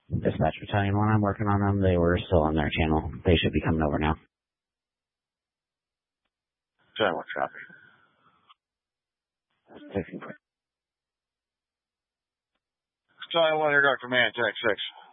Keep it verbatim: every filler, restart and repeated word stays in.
Dispatch Battalion one, I'm working on them. They were still on their channel. They should be coming over now. Battalion one, copy. Taking quick. Battalion one, here, Doctor Man, Tech six.